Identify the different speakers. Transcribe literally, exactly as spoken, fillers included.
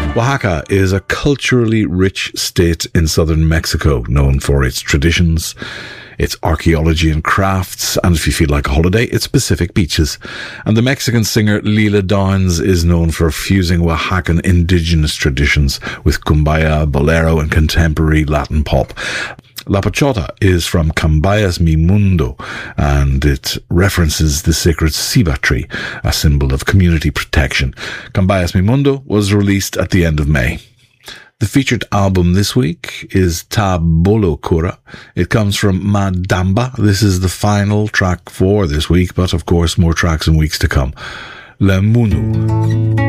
Speaker 1: Oaxaca is a culturally rich state in southern Mexico, known for its traditions, its archaeology and crafts, and if you feel like a holiday, its Pacific beaches. And the Mexican singer Lila Downs is known for fusing Oaxacan indigenous traditions with cumbia, bolero, and contemporary Latin pop. La Pachota is from Cambayas Mi Mundo, and it references the sacred ceiba tree, a symbol of community protection. Cambayas Mi Mundo was released at the end of May. The featured album this week is Ta Bolo Cura. It comes from Madamba. This is the final track for this week, but of course more tracks in weeks to come. Le Munu.